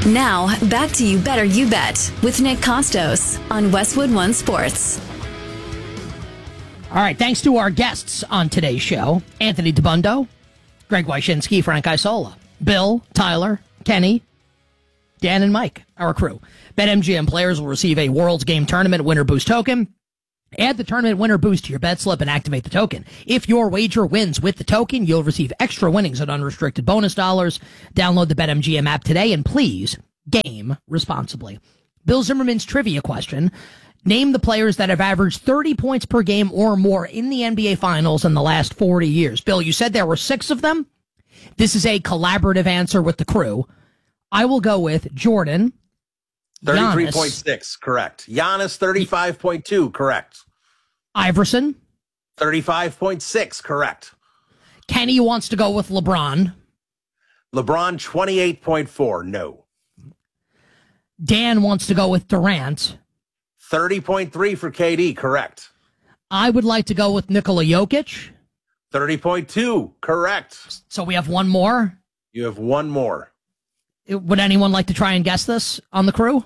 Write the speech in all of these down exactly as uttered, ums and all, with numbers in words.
Now, back to You Better You Bet with Nick Costos on Westwood One Sports. All right, thanks to our guests on today's show, Anthony DeBundo, Greg Wyshynski, Frank Isola, Bill, Tyler, Kenny, Dan, and Mike, our crew. BetMGM players will receive a World's Game Tournament Winner Boost token. Add the tournament winner boost to your bet slip and activate the token. If your wager wins with the token, you'll receive extra winnings and unrestricted bonus dollars. Download the BetMGM app today, and please game responsibly. Bill Zimmerman's trivia question. Name the players that have averaged thirty points per game or more in the N B A Finals in the last forty years. Bill, you said there were six of them. This is a collaborative answer with the crew. I will go with Jordan. thirty-three point six, correct. Giannis, thirty-five point two, correct. Iverson. thirty-five point six, correct. Kenny wants to go with LeBron. LeBron, twenty-eight point four, no. Dan wants to go with Durant. thirty point three for K D, correct. I would like to go with Nikola Jokic. thirty point two, correct. So we have one more. You have one more. Would anyone like to try and guess this on the crew?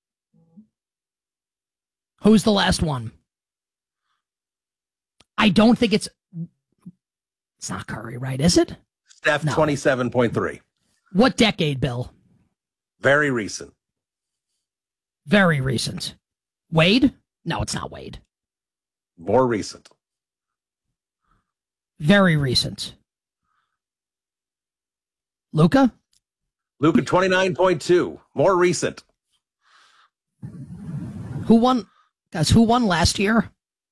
Who's the last one? I don't think it's... It's not Curry, right? Is it? Steph, no. twenty-seven point three. What decade, Bill? Very recent. Very recent. Wade? No, it's not Wade. More recent. Very recent. Luka? Luka, twenty-nine point two. More recent. Who won? Guys, who won last year?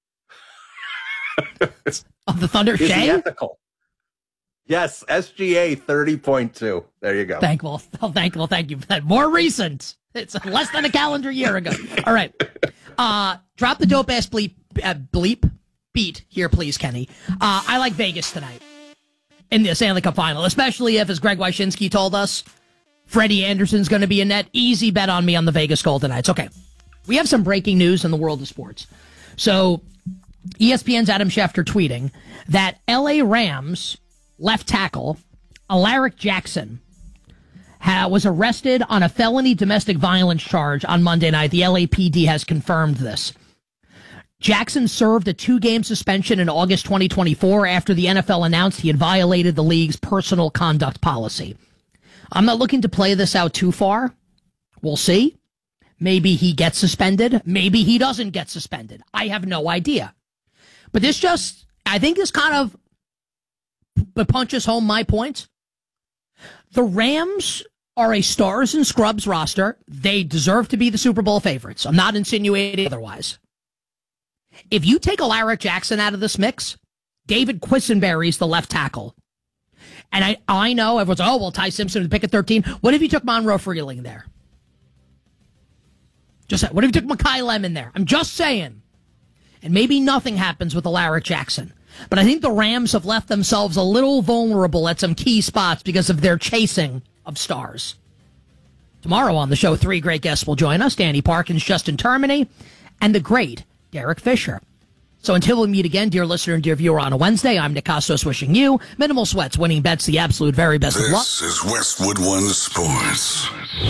Of the Thunder? Is Shea? he ethical? Yes, S G A thirty point two. There you go. Thankful. Oh, thankful. Thank you. More recent. It's less than a calendar year ago. All right. Uh, drop the dope ass bleep, uh, bleep beat here, please, Kenny. Uh, I like Vegas tonight in the Stanley Cup final, especially if, as Greg Wyshynski told us, Freddie Anderson's going to be in net. Easy bet on me on the Vegas Golden Knights. Okay. We have some breaking news in the world of sports. So E S P N's Adam Schefter tweeting that L A Rams left tackle Alaric Jackson ha- was arrested on a felony domestic violence charge on Monday night. The L A P D has confirmed this. Jackson served a two-game suspension in August twenty twenty-four after the N F L announced he had violated the league's personal conduct policy. I'm not looking to play this out too far. We'll see. Maybe he gets suspended. Maybe he doesn't get suspended. I have no idea. But this just, I think this kind of p- punches home my point. The Rams are a stars and scrubs roster. They deserve to be the Super Bowl favorites. I'm not insinuating otherwise. If you take Alaric Jackson out of this mix, David Quisenberry's the left tackle. And I, I know everyone's, oh, well, Ty Simpson would pick at thirteen. What if you took Monroe Freeling there? Just what if you took Mekhi Lemon there? I'm just saying. And maybe nothing happens with Alaric Jackson. But I think the Rams have left themselves a little vulnerable at some key spots because of their chasing of stars. Tomorrow on the show, three great guests will join us. Danny Parkins, Justin Termini, and the great Derek Fisher. So until we meet again, dear listener and dear viewer, on a Wednesday, I'm Nick Costos wishing you minimal sweats, winning bets, the absolute very best this of luck. This is Westwood One Sports.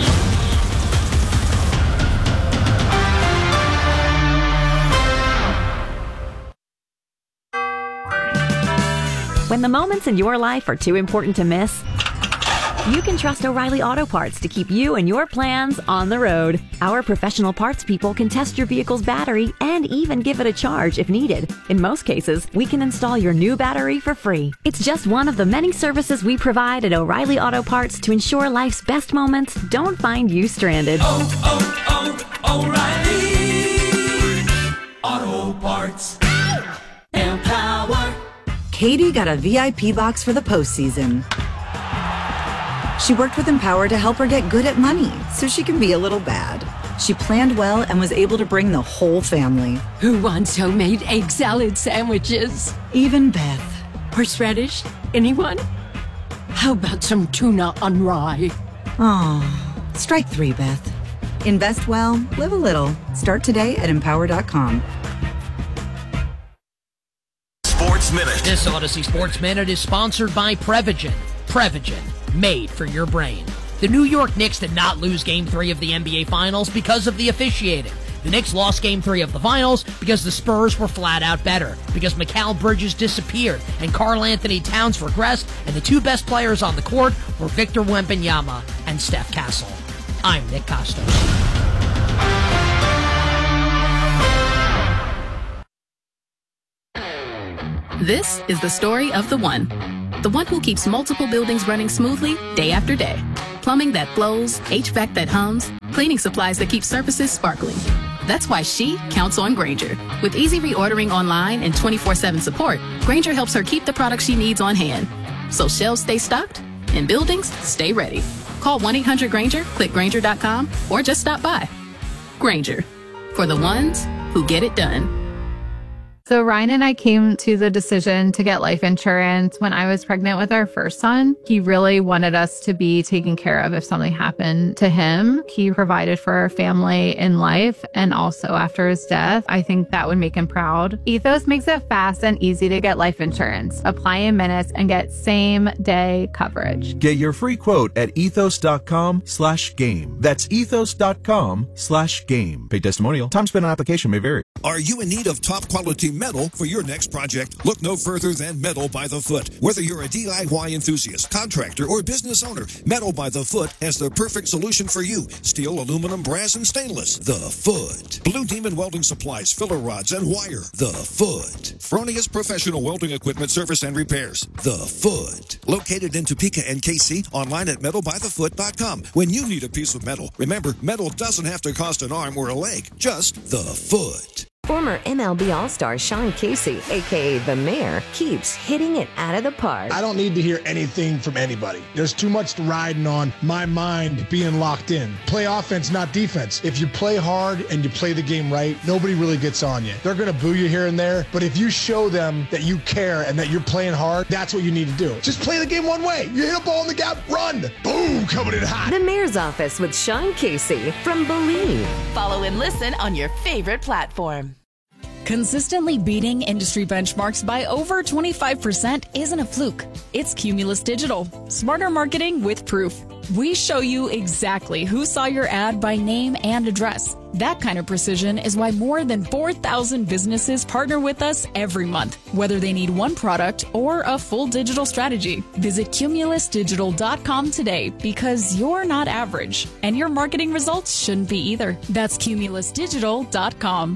When the moments in your life are too important to miss, you can trust O'Reilly Auto Parts to keep you and your plans on the road. Our professional parts people can test your vehicle's battery and even give it a charge if needed. In most cases, we can install your new battery for free. It's just one of the many services we provide at O'Reilly Auto Parts to ensure life's best moments don't find you stranded. Oh, oh, oh, O'Reilly Auto Parts. Empower. Katie got a V I P box for the postseason. She worked with Empower to help her get good at money so she can be a little bad. She planned well and was able to bring the whole family. Who wants homemade egg salad sandwiches? Even Beth. Horseradish? Anyone? How about some tuna on rye? Oh, strike three, Beth. Invest well, live a little. Start today at empower dot com. Sports Minute. This Odyssey Sports Minute is sponsored by Prevagen. Prevagen, made for your brain. The New York Knicks did not lose Game three of the N B A Finals because of the officiating. The Knicks lost Game three of the Finals because the Spurs were flat out better, because Mikal Bridges disappeared and Karl Anthony Towns regressed, and the two best players on the court were Victor Wembanyama and Steph Castle. I'm Nick Costos. This is the story of the one. The one who keeps multiple buildings running smoothly day after day. Plumbing that flows, H V A C that hums, cleaning supplies that keep surfaces sparkling. That's why she counts on Grainger. With easy reordering online and twenty-four seven support, Grainger helps her keep the products she needs on hand. So shelves stay stocked and buildings stay ready. Call one eight hundred Grainger, click Grainger dot com, or just stop by. Grainger, for the ones who get it done. So Ryan and I came to the decision to get life insurance when I was pregnant with our first son. He really wanted us to be taken care of if something happened to him. He provided for our family in life and also after his death. I think that would make him proud. Ethos makes it fast and easy to get life insurance. Apply in minutes and get same day coverage. Get your free quote at ethos.com slash game. That's ethos.com slash game. Paid testimonial. Time spent on application may vary. Are you in need of top quality metal for your next project? Look no further than Metal by the Foot. Whether you're a D I Y enthusiast, contractor, or business owner, Metal by the Foot has the perfect solution for you. Steel, aluminum, brass, and stainless. The Foot. Blue Demon Welding Supplies, filler rods, and wire. The Foot. Fronius Professional Welding Equipment Service and Repairs. The Foot. Located in Topeka and K C, online at metal by the foot dot com. When you need a piece of metal, remember, metal doesn't have to cost an arm or a leg, just the Foot. Former M L B All-Star Sean Casey, a k a. The Mayor, keeps hitting it out of the park. I don't need to hear anything from anybody. There's too much riding on my mind being locked in. Play offense, not defense. If you play hard and you play the game right, nobody really gets on you. They're going to boo you here and there, but if you show them that you care and that you're playing hard, that's what you need to do. Just play the game one way. You hit a ball in the gap, run. Boom, coming in hot. The Mayor's Office with Sean Casey from Believe. Follow and listen on your favorite platform. Consistently beating industry benchmarks by over twenty-five percent isn't a fluke. It's Cumulus Digital. Smarter marketing with proof. We show you exactly who saw your ad by name and address. That kind of precision is why more than four thousand businesses partner with us every month, whether they need one product or a full digital strategy. Visit cumulus digital dot com today because you're not average, and your marketing results shouldn't be either. That's cumulus digital dot com.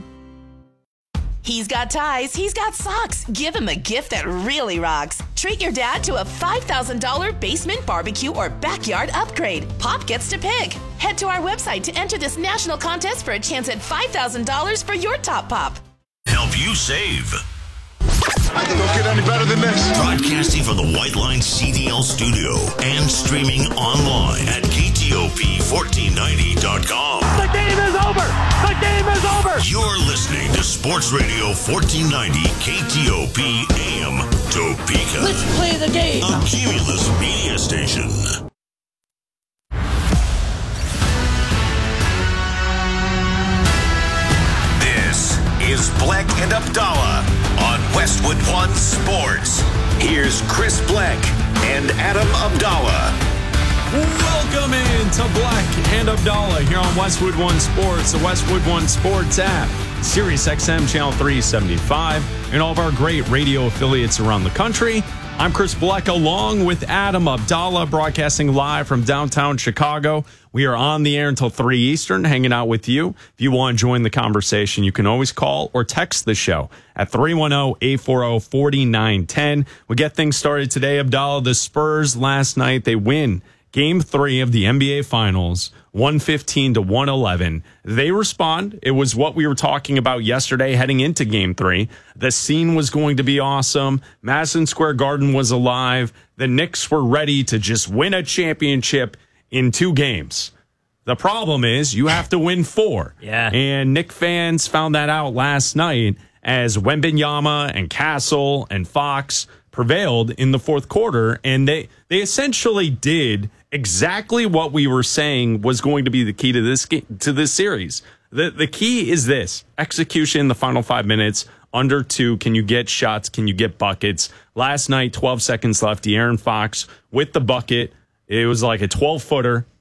He's got ties, he's got socks. Give him a gift that really rocks. Treat your dad to a five thousand dollars basement barbecue or backyard upgrade. Pop gets to pick. Head to our website to enter this national contest for a chance at five thousand dollars for your top pop. Help you save. I think it'll get any better than this. Broadcasting from the White Line C D L studio and streaming online at K T O P fourteen ninety dot com. The game is over! The game is over! You're listening to Sports Radio fourteen ninety K T O P A M Topeka. Let's play the game. A Cumulus media station. This is Black and Abdallah on Westwood One Sports. Here's Chris Black and Adam Abdallah. Welcome in to Black and Abdallah here on Westwood One Sports, the Westwood One Sports app, Sirius X M Channel three seventy-five, and all of our great radio affiliates around the country. I'm Chris Black along with Adam Abdallah, broadcasting live from downtown Chicago. We are on the air until three Eastern, hanging out with you. If you want to join the conversation, you can always call or text the show at three one zero, eight four zero, four nine one zero. We get things started today. Abdallah, the Spurs last night, they win Game three of the N B A Finals, one fifteen to one eleven. They respond. It was what we were talking about yesterday heading into Game three. The scene was going to be awesome. Madison Square Garden was alive. The Knicks were ready to just win a championship in two games. The problem is you have to win four. Yeah. And Knicks fans found that out last night as Wembanyama and Castle and Fox prevailed in the fourth quarter, and they, they essentially did exactly what we were saying was going to be the key to this to this series. The the key is this: execution in the final five minutes, under two. Can you get shots? Can you get buckets? Last night, twelve seconds left. De'Aaron Fox with the bucket. It was like a twelve-footer.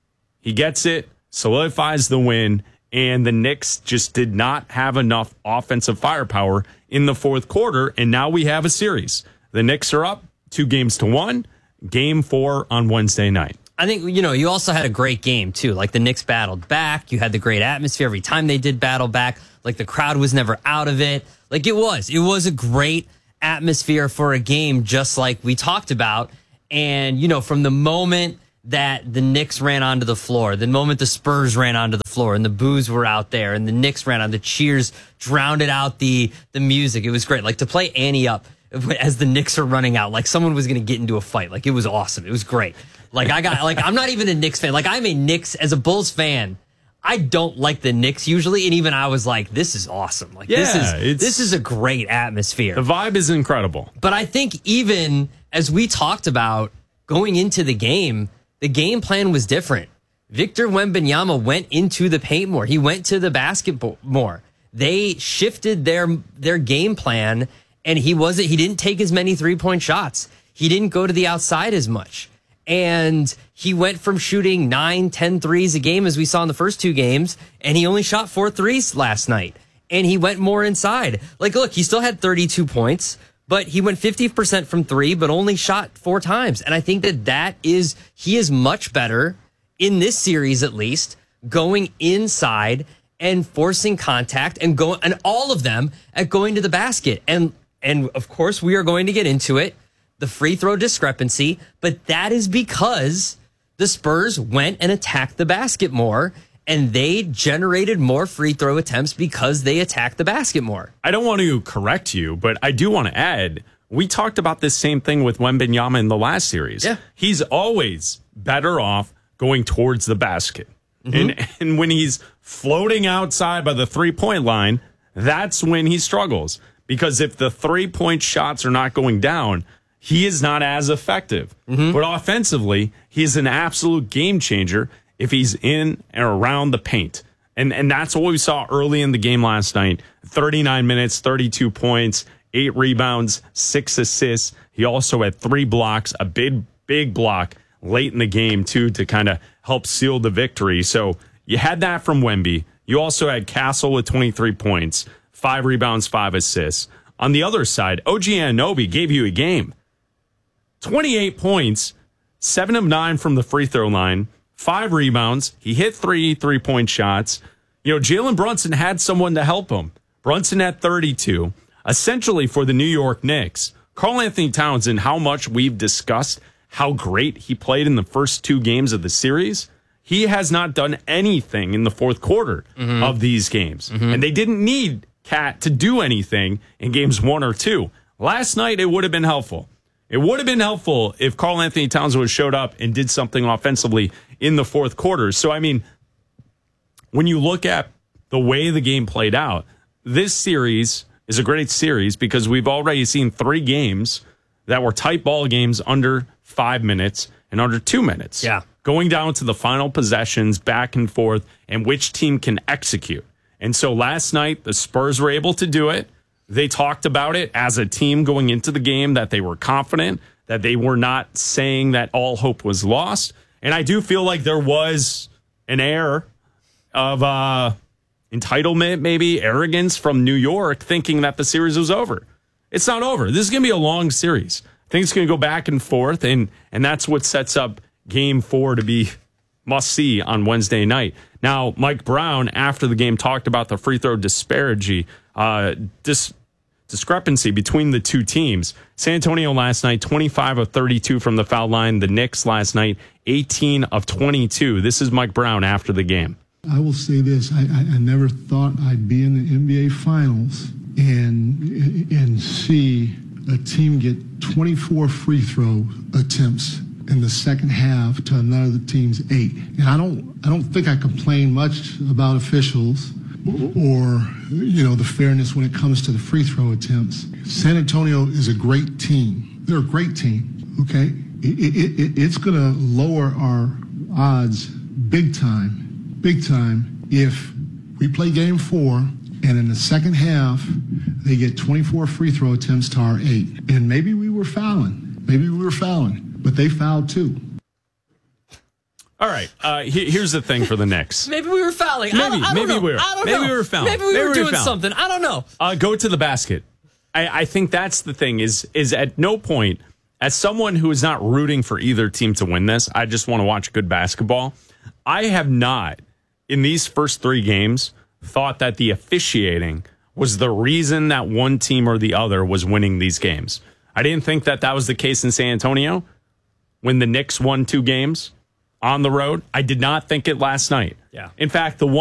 He gets it, solidifies the win, and the Knicks just did not have enough offensive firepower in the fourth quarter, and now we have a series. The Knicks are up two games to one, game four on Wednesday night. I think, you know, you also had a great game, too. Like, the Knicks battled back. You had the great atmosphere every time they did battle back. Like, the crowd was never out of it. Like, it was. It was a great atmosphere for a game, just like we talked about. And, you know, from the moment that the Knicks ran onto the floor, the moment the Spurs ran onto the floor, and the boos were out there, and the Knicks ran on, the cheers drowned out the, the music. It was great. Like, to play Annie up as the Knicks are running out, like someone was going to get into a fight. Like, it was awesome. It was great. Like, I got, like, I'm not even a Knicks fan. Like, I'm a Knicks, as a Bulls fan, I don't like the Knicks usually. And even I was like, this is awesome. Like, yeah, this is, this is a great atmosphere. The vibe is incredible. But I think even as we talked about going into the game, the game plan was different. Victor Wembanyama went into the paint more. He went to the basket more. They shifted their, their game plan, and he wasn't, he didn't take as many three-point shots. He didn't go to the outside as much. And he went from shooting nine, ten threes a game, as we saw in the first two games, and he only shot four threes last night. And he went more inside. Like, look, he still had thirty-two points, but he went fifty percent from three, but only shot four times. And I think that that is, he is much better, in this series at least, going inside and forcing contact, and go, and all of them at going to the basket. And, and of course, we are going to get into it. The free throw discrepancy, but that is because the Spurs went and attacked the basket more, and they generated more free throw attempts because they attacked the basket more. I don't want to correct you, but I do want to add, we talked about this same thing with Wembanyama in the last series. Yeah. He's always better off going towards the basket. Mm-hmm. And, and when he's floating outside by the three-point line, that's when he struggles. Because if the three-point shots are not going down, he is not as effective. Mm-hmm. But offensively, he's an absolute game changer if he's in and around the paint. And and that's what we saw early in the game last night. thirty-nine minutes, thirty-two points, eight rebounds, six assists. He also had three blocks, a big, big block late in the game, too, to kind of help seal the victory. So you had that from Wemby. You also had Castle with twenty-three points, five rebounds, five assists. On the other side, O G Anunoby gave you a game. twenty-eight points, seven of nine from the free throw line, five rebounds. He hit three three-point shots. You know, Jalen Brunson had someone to help him. Brunson had thirty-two. Essentially, for the New York Knicks, Karl Anthony Towns, and how much we've discussed how great he played in the first two games of the series, he has not done anything in the fourth quarter mm-hmm. of these games. Mm-hmm. And they didn't need Cat to do anything in games one or two. Last night, it would have been helpful. It would have been helpful if Karl Anthony Towns would have showed up and did something offensively in the fourth quarter. So, I mean, when you look at the way the game played out, this series is a great series because we've already seen three games that were tight ball games under five minutes and under two minutes. Yeah. Going down to the final possessions, back and forth, and which team can execute. And so last night, the Spurs were able to do it. They talked about it as a team going into the game, that they were confident, that they were not saying that all hope was lost. And I do feel like there was an air of uh, entitlement, maybe arrogance from New York, thinking that the series was over. It's not over. This is going to be a long series. I think it's going to go back and forth, and, and that's what sets up game four to be must-see on Wednesday night. Now, Mike Brown, after the game, talked about the free throw disparity, uh, dis- discrepancy between the two teams. San Antonio last night, twenty-five of thirty-two from the foul line. The Knicks last night, eighteen of twenty-two. This is Mike Brown after the game. I will say this. I, I, I never thought I'd be in the N B A Finals and and see a team get twenty-four free throw attempts in the second half to another team's eight. And I don't I don't think I complain much about officials or, you know, the fairness when it comes to the free throw attempts. San Antonio is a great team. They're a great team, okay? It, it, it, it's going to lower our odds big time, big time if we play game four and in the second half they get twenty-four free throw attempts to our eight. And maybe we were fouling. Maybe we were fouling. But they fouled too. All right. Uh, he, here's the thing for the Knicks. Maybe we were fouling. Maybe, I don't, I don't maybe know. we were. I don't maybe know. we were fouling. Maybe we maybe were we doing fouling. something. I don't know. Uh, go to the basket. I, I think that's the thing. Is is at no point, as someone who is not rooting for either team to win this, I just want to watch good basketball. I have not, in these first three games, thought that the officiating was the reason that one team or the other was winning these games. I didn't think that that was the case in San Antonio when the Knicks won two games on the road. I did not think it last night. Yeah. In fact, the one